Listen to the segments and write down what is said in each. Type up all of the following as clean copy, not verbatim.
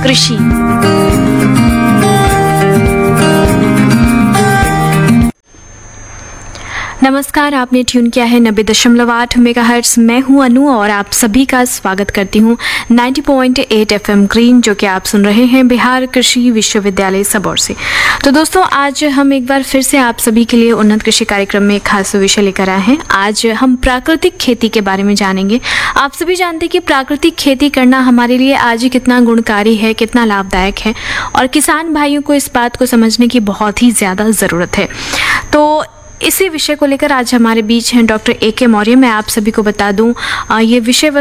कृषि। नमस्कार, आपने ट्यून किया है 90.8 मेगाहर्ट्ज। मैं हूं अनु और आप सभी का स्वागत करती हूं 90.8 FM ग्रीन, जो कि आप सुन रहे हैं बिहार कृषि विश्वविद्यालय सबौर से। तो दोस्तों, आज हम एक बार फिर से आप सभी के लिए उन्नत कृषि कार्यक्रम में एक खास विषय लेकर आए हैं। आज हम प्राकृतिक खेती के बारे में जानेंगे। आप सभी जानते हैं कि प्राकृतिक खेती करना हमारे लिए आज कितना गुणकारी है, कितना लाभदायक है, और किसान भाइयों को इस बात को समझने की बहुत ही ज़्यादा ज़रूरत है। तो इसी विषय को लेकर आज हमारे बीच हैं डॉक्टर A.K. मौर्य। मैं आप सभी को बता दूं, ये विषय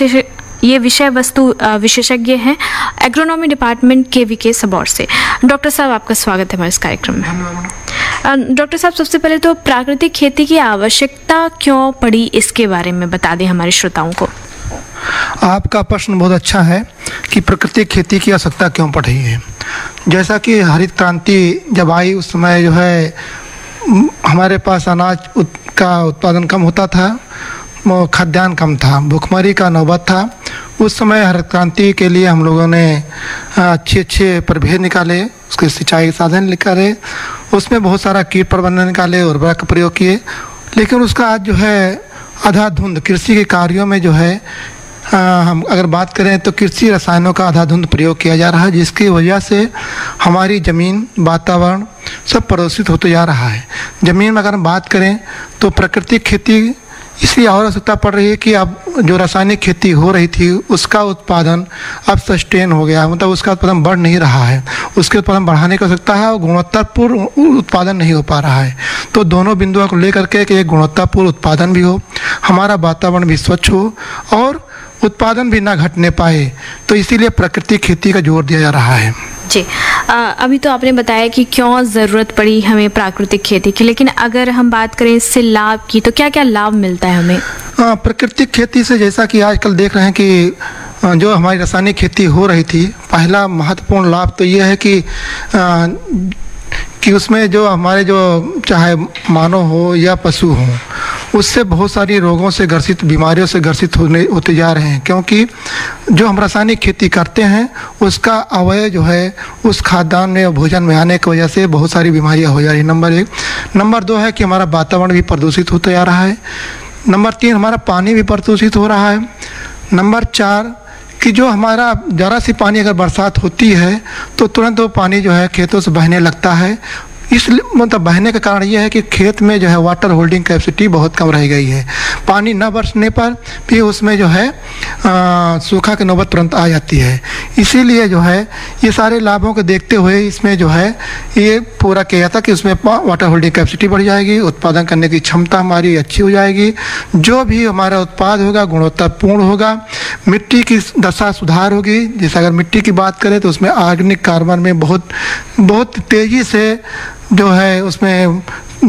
वस्तु विशेषज्ञ हैं एग्रोनॉमी डिपार्टमेंट KVK सबौर से। डॉक्टर साहब, आपका स्वागत है हमारे इस कार्यक्रम में। डॉक्टर साहब, सबसे पहले तो प्राकृतिक खेती की आवश्यकता क्यों पड़ी, इसके बारे में बता दें हमारे श्रोताओं को। आपका प्रश्न बहुत अच्छा है कि प्राकृतिक खेती की आवश्यकता क्यों पड़ रही है। जैसा कि हरित क्रांति जब आई, उस समय जो है हमारे पास अनाज का उत्पादन कम होता था, खाद्यान्न कम था, भुखमरी का नौबत था। उस समय हरित क्रांति के लिए हम लोगों ने अच्छे प्रभेद निकाले, उसके सिंचाई के साधन निकाले, उसमें बहुत सारा कीट प्रबंधन निकाले, उर्वरक का प्रयोग किए। लेकिन उसका आज जो है अंधाधुंध कृषि के कार्यों में जो है हम अगर बात करें तो कृषि रसायनों का अंधाधुंध प्रयोग किया जा रहा है, जिसकी वजह से हमारी ज़मीन, वातावरण सब प्रदूषित होते जा रहा है। ज़मीन में अगर हम बात करें तो प्राकृतिक खेती इसलिए और आवश्यकता पड़ रही है कि अब जो रासायनिक खेती हो रही थी उसका उत्पादन अब सस्टेन हो गया, मतलब उसका उत्पादन बढ़ नहीं रहा है। उसके उत्पादन बढ़ाने की आवश्यकता है और गुणवत्तापूर्ण उत्पादन नहीं हो पा रहा है। तो दोनों बिंदुओं को लेकर के कि एक गुणवत्तापूर्ण उत्पादन भी हो, हमारा वातावरण भी स्वच्छ हो और उत्पादन भी ना घटने पाए, तो इसीलिए प्राकृतिक खेती का जोर दिया जा रहा है। जी, अभी तो आपने बताया कि क्यों ज़रूरत पड़ी हमें प्राकृतिक खेती की, लेकिन अगर हम बात करें इससे लाभ की, तो क्या क्या लाभ मिलता है हमें? प्राकृतिक खेती से जैसा कि आजकल देख रहे हैं कि जो हमारी रासायनिक खेती हो रही थी, पहला महत्वपूर्ण लाभ तो ये है कि उसमें जो हमारे जो चाहे मानव हो या पशु हो, उससे बहुत सारी रोगों से ग्रसित, बीमारियों से ग्रसित होते जा रहे हैं। क्योंकि जो हम रासायनिक खेती करते हैं उसका अवयव जो है उस खाद्यान्न में, भोजन में आने की वजह से बहुत सारी बीमारियां हो जा रही है। नंबर 1। नंबर 2 है कि हमारा वातावरण भी प्रदूषित होते जा रहा है। नंबर 3, हमारा पानी भी प्रदूषित हो रहा है। नंबर 4 कि जो हमारा ज़रा सी पानी अगर बरसात होती है तो तुरंत वो पानी जो है खेतों से बहने लगता है। इसलिए मतलब बहने का कारण यह है कि खेत में जो है वाटर होल्डिंग कैपेसिटी बहुत कम रह गई है। पानी न बरसने पर भी उसमें जो है सूखा की नौबत तुरंत आ जाती है। इसीलिए जो है ये सारे लाभों को देखते हुए इसमें जो है ये पूरा किया जाता कि उसमें वाटर होल्डिंग कैपेसिटी बढ़ जाएगी, उत्पादन करने की क्षमता हमारी अच्छी हो जाएगी, जो भी हमारा उत्पाद होगा गुणवत्तापूर्ण होगा, मिट्टी की दशा सुधार होगी। जैसे अगर मिट्टी की बात करें तो उसमें ऑर्गेनिक कार्बन में बहुत तेज़ी से जो है उसमें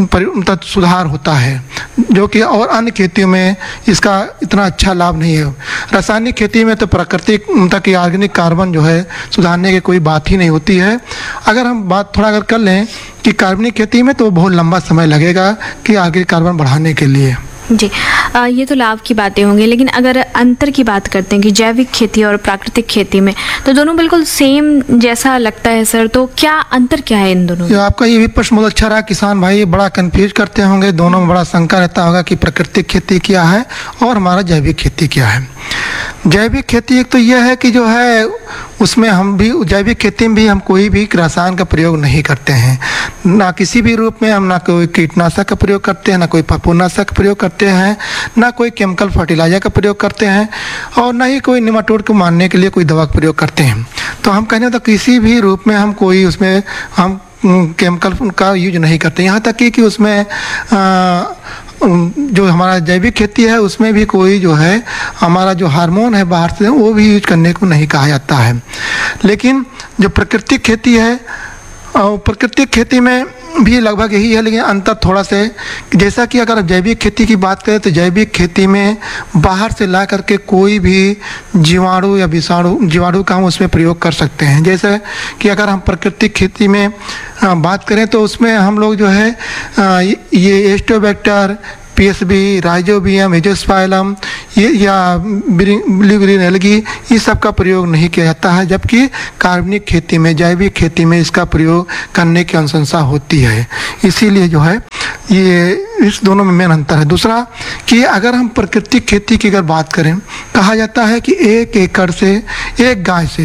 सुधार होता है, जो कि और अन्य खेतियों में इसका इतना अच्छा लाभ नहीं है। रासायनिक खेती में तो प्राकृतिक की ऑर्गेनिक कार्बन जो है सुधारने की कोई बात ही नहीं होती है। अगर हम बात थोड़ा अगर कर लें कि कार्बनिक खेती में तो बहुत लंबा समय लगेगा कि ऑर्गेनिक कार्बन बढ़ाने के लिए। जी, ये तो लाभ की बातें होंगी, लेकिन अगर अंतर की बात करते हैं कि जैविक खेती और प्राकृतिक खेती में, तो दोनों बिल्कुल सेम जैसा लगता है सर, तो क्या अंतर क्या है इन दोनों? आपका ये भी प्रश्न बहुत अच्छा रहा। किसान भाई बड़ा कंफ्यूज करते होंगे, दोनों में बड़ा शंका रहता होगा कि प्राकृतिक खेती क्या है और हमारा जैविक खेती क्या है। जैविक खेती एक तो यह है कि जो है उसमें हम भी जैविक खेती में भी हम कोई भी रसायन का प्रयोग नहीं करते हैं, ना किसी भी रूप में हम ना कोई कीटनाशक का प्रयोग करते हैं, ना कोई फफूंदनाशक का प्रयोग करते हैं, ना कोई केमिकल फर्टिलाइजर का प्रयोग करते हैं, और ना ही कोई निमाटोड को मारने के लिए कोई दवा का प्रयोग करते हैं। तो हम कहने तो किसी भी रूप में हम कोई उसमें हम केमिकल का यूज नहीं करते। यहाँ तक कि उसमें जो हमारा जैविक खेती है उसमें भी कोई जो है हमारा जो हार्मोन है बाहर से वो भी यूज करने को नहीं कहा जाता है। लेकिन जो प्राकृतिक खेती है, प्राकृतिक खेती में भी लगभग यही है, लेकिन अंतर थोड़ा से, जैसा कि अगर जैविक खेती की बात करें तो जैविक खेती में बाहर से ला करके कोई भी जीवाणु या जीवाणु का हम उसमें प्रयोग कर सकते हैं। जैसे कि अगर हम प्राकृतिक खेती में बात करें तो उसमें हम लोग जो है ये एस्टोबैक्टर, पीएसबी, राइजोबियम, एजोस्पाइलम ये या ब्लूग्रीन एल्गी, इस सब का प्रयोग नहीं किया जाता है, जबकि कार्बनिक खेती में, जैविक खेती में इसका प्रयोग करने की अनुशंसा होती है। इसीलिए जो है ये इस दोनों में मेन अंतर है। दूसरा कि अगर हम प्राकृतिक खेती की अगर बात करें, कहा जाता है कि एक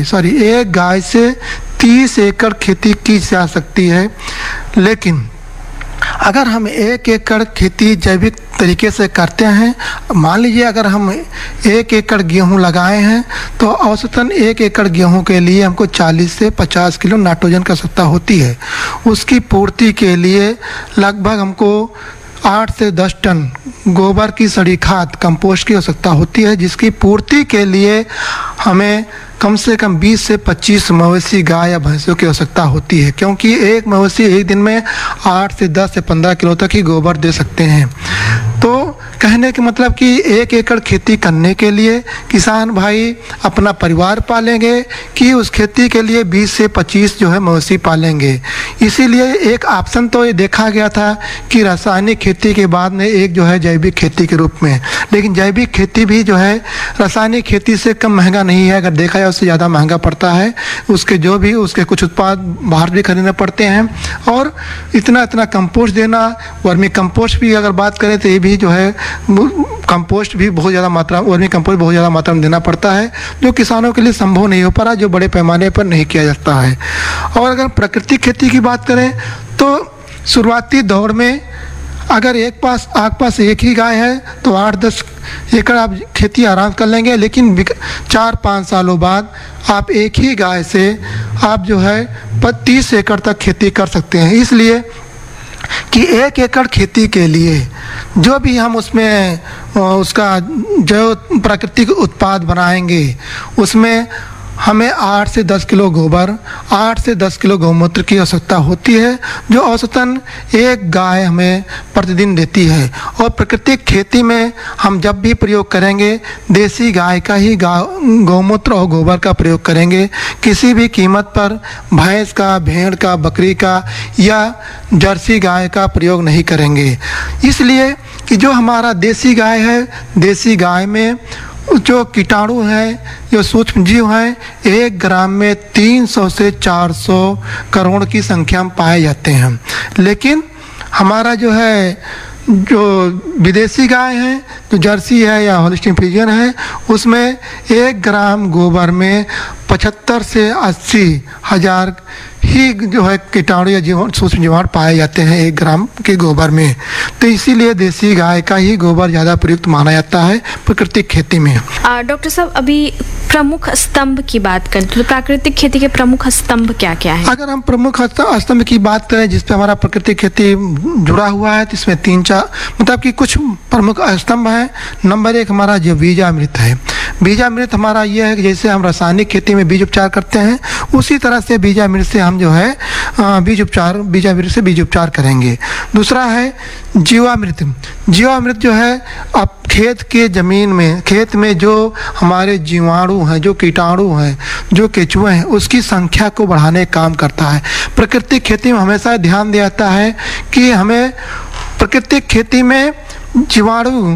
गाय से 30 एकड़ खेती की जा सकती है, लेकिन अगर हम 1 एकड़ खेती जैविक तरीके से करते हैं, मान लीजिए अगर हम 1 एकड़ गेहूं लगाए हैं तो औसतन 1 एकड़ गेहूं के लिए हमको 40 से 50 किलो नाइट्रोजन की आवश्यकता होती है। उसकी पूर्ति के लिए लगभग हमको 8 से 10 टन गोबर की सड़ी खाद, कंपोस्ट की आवश्यकता होती है, जिसकी पूर्ति के लिए हमें कम से कम 20 से 25 मवेशी गाय या भैंसों की आवश्यकता होती है, क्योंकि एक मवेशी एक दिन में 8 से 10 से 15 किलो तक ही गोबर दे सकते हैं। तो कहने के मतलब कि 1 एकड़ खेती करने के लिए किसान भाई अपना परिवार पालेंगे कि उस खेती के लिए 20 से 25 जो है मवेशी पालेंगे। इसीलिए एक ऑप्शन तो ये देखा गया था कि रासायनिक खेती के बाद में एक जो है जैविक खेती के रूप में, लेकिन जैविक खेती भी जो है रासायनिक खेती से कम महंगा नहीं है, अगर देखा जाए उससे ज़्यादा महंगा पड़ता है। उसके कुछ उत्पाद बाहर भी खरीदने पड़ते हैं, और इतना कंपोस्ट देना, वर्मी कंपोस्ट भी अगर बात करें तो ये भी जो है कंपोस्ट भी बहुत ज़्यादा मात्रा, वर्मी कंपोस्ट बहुत ज़्यादा मात्रा में देना पड़ता है, जो किसानों के लिए संभव नहीं हो पा रहा, जो बड़े पैमाने पर नहीं किया जाता है। और अगर प्राकृतिक खेती की बात करें तो शुरुआती दौर में अगर आपके पास एक ही गाय है तो 8-10 एकड़ आप खेती आराम कर लेंगे, लेकिन 4-5 सालों बाद आप एक ही गाय से आप जो है 30 एकड़ तक खेती कर सकते हैं। इसलिए कि 1 एकड़ खेती के लिए जो भी हम उसमें उसका जो प्राकृतिक उत्पाद बनाएंगे, उसमें हमें 8 से 10 किलो गोबर, 8 से 10 किलो गौमूत्र की आवश्यकता होती है, जो औसतन एक गाय हमें प्रतिदिन देती है। और प्राकृतिक खेती में हम जब भी प्रयोग करेंगे देसी गाय का ही गौमूत्र और गोबर का प्रयोग करेंगे। किसी भी कीमत पर भैंस का, भेड़ का, बकरी का या जर्सी गाय का प्रयोग नहीं करेंगे। इसलिए कि जो हमारा देसी गाय है, देसी गाय में जो कीटाणु हैं, जो सूक्ष्म जीव हैं, 1 ग्राम में 300 से 400 करोड़ की संख्या में पाए जाते हैं। लेकिन हमारा जो है जो विदेशी गाय है, जो जर्सी है या होल्स्टीन फ्रीजियन है, उसमें 1 ग्राम गोबर में 75 से 80 हजार ही जो है कीटाणु या सूक्ष्म जीवाणु पाए जाते हैं 1 ग्राम के गोबर में। तो इसीलिए देसी गाय का ही गोबर ज़्यादा प्रयुक्त माना जाता है प्राकृतिक खेती में। डॉक्टर साहब, अभी प्रमुख स्तंभ की बात करें तो प्राकृतिक खेती के प्रमुख स्तंभ क्या क्या है? अगर हम प्रमुख स्तंभ की बात करें जिसपे हमारा प्राकृतिक खेती जुड़ा हुआ है, तो इसमें 3-4 मतलब कि कुछ प्रमुख स्तंभ हैं। नंबर 1 हमारा जो बीजामृत है। बीजामृत हमारा ये है कि जैसे हम रासायनिक खेती में बीज उपचार करते हैं, उसी तरह से बीजामृत से हम जो है बीजामृत से बीज उपचार करेंगे। दूसरा है जीवामृत। जीवामृत जो है अब खेत के ज़मीन में, खेत में जो हमारे जीवाणु हैं, जो कीटाणु हैं, जो केचुए हैं, उसकी संख्या को बढ़ाने का काम करता है। प्राकृतिक खेती में हमेशा ध्यान दिया जाता है कि हमें प्राकृतिक खेती में जीवाणु,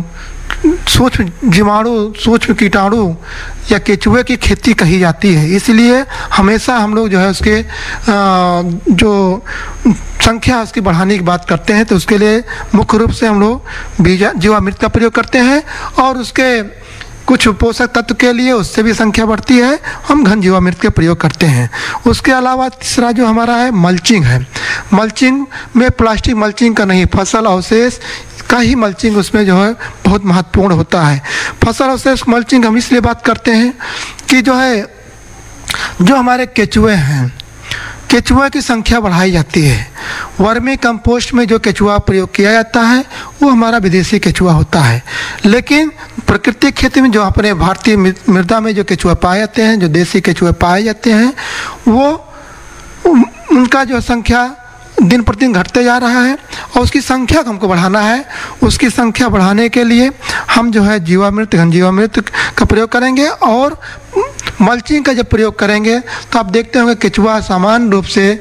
सूक्ष्म कीटाणु या केचुए की खेती कही जाती है। इसलिए हमेशा हम लोग जो है उसके जो संख्या उसकी बढ़ाने की बात करते हैं, तो उसके लिए मुख्य रूप से हम लोग जीवामृत का प्रयोग करते हैं, और उसके कुछ पोषक तत्व के लिए उससे भी संख्या बढ़ती है, हम घन जीवामृत का प्रयोग करते हैं। उसके अलावा तीसरा जो हमारा है मल्चिंग है। मल्चिंग में प्लास्टिक मल्चिंग का नहीं, फसल अवशेष का ही मल्चिंग उसमें जो है बहुत महत्वपूर्ण होता है। फसल अवशेष मल्चिंग हम इसलिए बात करते हैं कि जो हमारे केचुए हैं, केचुआ की संख्या बढ़ाई जाती है। वर्मी कंपोस्ट में जो केचुआ प्रयोग किया जाता है वो हमारा विदेशी केचुआ होता है, लेकिन प्राकृतिक खेती में जो अपने भारतीय मृदा में जो केचुआ पाए जाते हैं, जो देसी केचुआ पाए जाते हैं, वो उनका जो संख्या दिन प्रतिदिन घटते जा रहा है, और उसकी संख्या को हमको बढ़ाना है। उसकी संख्या बढ़ाने के लिए हम जो है जीवामृत, घन जीवामृत का प्रयोग करेंगे, और मल्चिंग का जब प्रयोग करेंगे तो आप देखते होंगे केचुआ सामान्य रूप से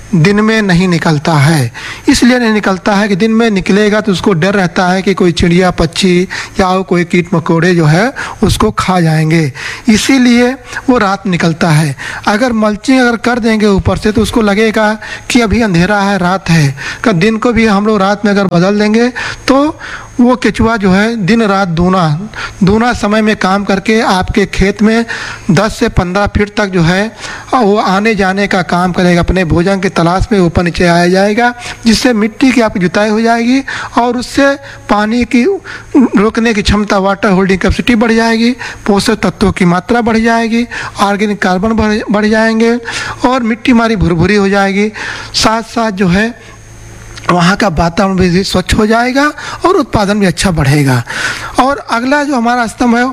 दिन में नहीं निकलता है। इसलिए नहीं निकलता है कि दिन में निकलेगा तो उसको डर रहता है कि कोई चिड़िया पक्षी या कोई कीट मकोड़े जो है उसको खा जाएंगे, इसीलिए वो रात निकलता है। अगर मल्चिंग अगर कर देंगे ऊपर से तो उसको लगेगा कि अभी अंधेरा है, रात है। का दिन को भी हम लोग रात में अगर बदल देंगे तो वो केचुआ जो है दिन रात दूना समय में काम करके आपके खेत में 10 से 15 फीट तक जो है वो आने जाने का काम करेगा, अपने भोजन के तलाश में ऊपर नीचे आया जाएगा, जिससे मिट्टी की आपकी जुताई हो जाएगी और उससे पानी की रोकने की क्षमता, वाटर होल्डिंग कैपेसिटी बढ़ जाएगी, पोषक तत्वों की मात्रा बढ़ जाएगी, ऑर्गेनिक कार्बन बढ़ जाएंगे और मिट्टी हमारी भुरभुरी हो जाएगी। साथ साथ जो है वहाँ का वातावरण भी स्वच्छ हो जाएगा और उत्पादन भी अच्छा बढ़ेगा। और अगला जो हमारा स्तंभ है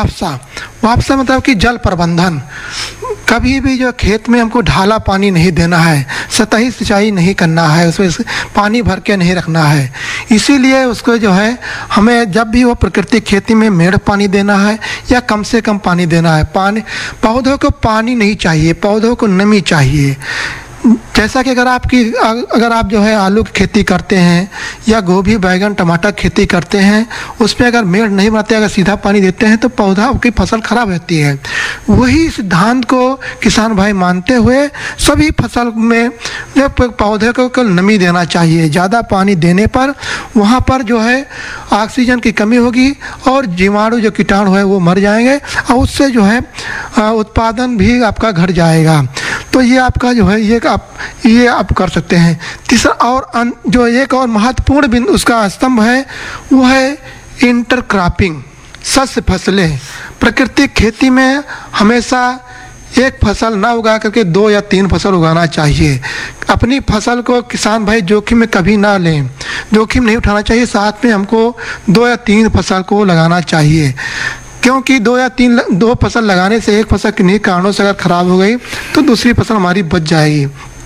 वापसा मतलब कि जल प्रबंधन। कभी भी जो खेत में हमको ढाला पानी नहीं देना है, सतही सिंचाई नहीं करना है, उसमें पानी भर के नहीं रखना है। इसीलिए उसको जो है हमें जब भी वो प्राकृतिक खेती में मेड़ पानी देना है या कम से कम पानी देना है। पौधों को पानी नहीं चाहिए, पौधों को नमी चाहिए। जैसा कि अगर आप जो है आलू की खेती करते हैं या गोभी बैगन टमाटर खेती करते हैं, उसमें अगर मेड़ नहीं बनाते, अगर सीधा पानी देते हैं तो पौधा की फसल खराब रहती है। वही सिद्धांत को किसान भाई मानते हुए सभी फसल में जो पौधे को नमी देना चाहिए। ज़्यादा पानी देने पर वहाँ पर जो है ऑक्सीजन की कमी होगी और जीवाणु जो कीटाणु है वो मर जाएंगे और उससे जो है उत्पादन भी आपका घट जाएगा। तो ये आपका जो है ये आप कर सकते हैं। तीसरा और जो एक और महत्वपूर्ण बिंदु उसका स्तंभ है वो है इंटरक्रॉपिंग, शस्य फसलें। प्राकृतिक खेती में हमेशा एक फसल ना उगा करके 2 या 3 फसल उगाना चाहिए। अपनी फसल को किसान भाई जोखिम में कभी ना लें, जोखिम नहीं उठाना चाहिए। साथ में हमको 2 या 3 फसल को लगाना चाहिए, क्योंकि 2 फसल लगाने से एक फसल किन्हीं कारणों से अगर खराब हो गई तो दूसरी फसल हमारी बच जाएगी।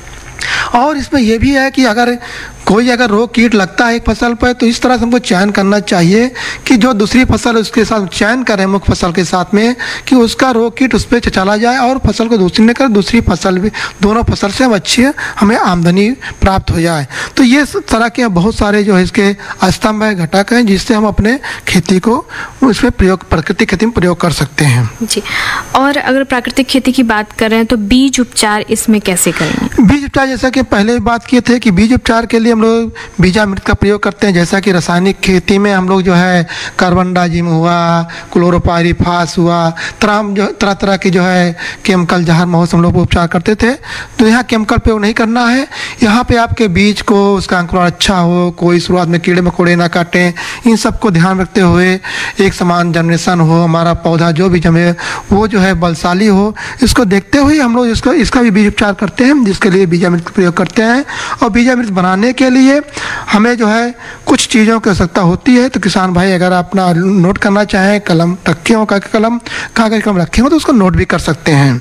और इसमें यह भी है कि अगर रोग कीट लगता है एक फसल पर तो इस तरह से हमको चयन करना चाहिए कि जो दूसरी फसल उसके साथ चयन करें मुख्य फसल के साथ में, कि उसका रोग कीट उस पर चला जाए और फसल को दूसरी न कर, दूसरी फसल भी, दोनों फसल से हमें आमदनी प्राप्त हो जाए। तो ये तरह के बहुत सारे जो है इसके स्तंभ है, घटक हैं, जिससे हम अपने खेती को उसमें प्राकृतिक खेती में प्रयोग कर सकते हैं जी। और अगर प्राकृतिक खेती की बात करें तो बीज उपचार इसमें कैसे करें? बीज उपचार जैसा कि पहले बात किए थे कि बीज उपचार के लिए हम लोग बीजामृत का प्रयोग करते हैं। जैसा कि रासायनिक खेती में हम लोग जो है कार्बनडाजिम हुआ, क्लोरोपाइरिफास हुआ, तरह तरह की जो है केमिकल जहर मौसम हम लोग उपचार करते थे। तो यहाँ केमिकल प्रयोग नहीं करना है। यहाँ पे आपके बीज को उसका अंकुरण अच्छा हो, कोई शुरुआत में कीड़े मकोड़े ना काटें, इन सबको ध्यान रखते हुए एक समान जनरेशन हो, हमारा पौधा जो भी जमे वो जो है बलशाली हो, इसको देखते हुए हम लोग इसका भी बीज उपचार करते हैं, जिसके लिए बीजामृत का प्रयोग करते हैं। और बीजामृत बनाने के लिए हमें जो है कुछ चीज़ों की आवश्यकता होती है। तो किसान भाई अगर अपना नोट करना चाहें, कलम रखे हो, कागज कलम रखे हो तो उसको नोट भी कर सकते हैं।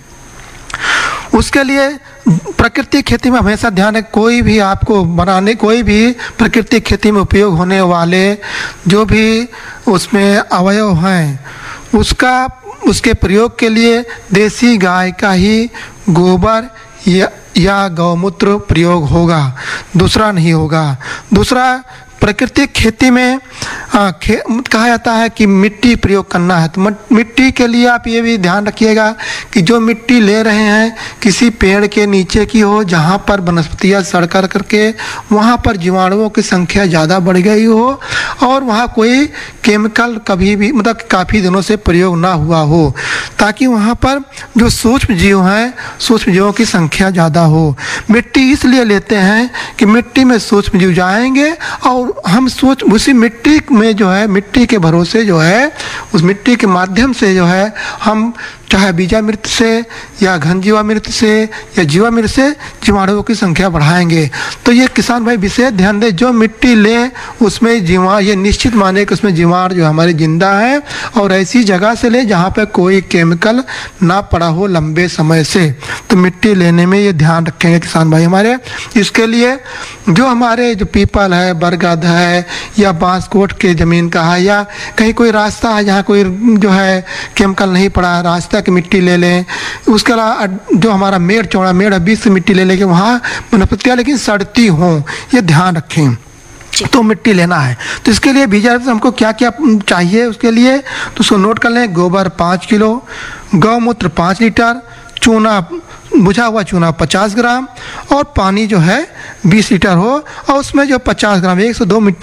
उसके लिए प्राकृतिक खेती में हमेशा ध्यान है, कोई भी प्राकृतिक खेती में उपयोग होने वाले जो भी उसमें अवयव हैं उसके प्रयोग के लिए देसी गाय का ही गोबर या गौमूत्र प्रयोग होगा, दूसरा नहीं होगा। दूसरा, प्राकृतिक खेती में कहा जाता है कि मिट्टी प्रयोग करना है। तो मिट्टी के लिए आप ये भी ध्यान रखिएगा कि जो मिट्टी ले रहे हैं किसी पेड़ के नीचे की हो, जहाँ पर वनस्पतियाँ सड़ करके वहाँ पर जीवाणुओं की संख्या ज़्यादा बढ़ गई हो और वहाँ कोई केमिकल कभी भी काफ़ी दिनों से प्रयोग ना हुआ हो, ताकि वहाँ पर जो सूक्ष्म जीव हैं, सूक्ष्म जीवों की संख्या ज़्यादा हो। मिट्टी इसलिए लेते हैं कि मिट्टी में सूक्ष्म जीव जाएंगे और हम उसी मिट्टी में जो है, मिट्टी के भरोसे जो है, उस मिट्टी के माध्यम से जो है हम चाहे बीजामृत से या घन जीवामृत से या जीवामृत से जीवाणुओं की संख्या बढ़ाएंगे। तो ये किसान भाई विशेष ध्यान दें, जो मिट्टी ले उसमें ये निश्चित माने कि उसमें जीवाणु जो हमारे जिंदा है और ऐसी जगह से ले जहाँ पे कोई केमिकल ना पड़ा हो लंबे समय से। तो मिट्टी लेने में ये ध्यान रखेंगे किसान भाई हमारे। इसके लिए जो हमारे जो पीपल है, बरगद है या बांस कोट के ज़मीन का है या कहीं कोई रास्ता है जहाँ कोई जो है केमिकल नहीं पड़ा, रास्ता की मिट्टी ले लें उसके अलावा जो हमारा मेड़ चौड़ा मेड़ 20 से मिट्टी ले लेके वहाँ वनस्पतियाँ लेकिन सड़ती हों, ये ध्यान रखें। तो मिट्टी लेना है, तो इसके लिए बीजा हमको क्या क्या चाहिए उसके लिए, तो उसको नोट कर लें। गोबर 5 किलो, गौमूत्र 5 लीटर, चूना बुझा हुआ चूना 50 ग्राम और पानी जो है 20 लीटर हो, और उसमें जो 50 ग्राम 1 से 2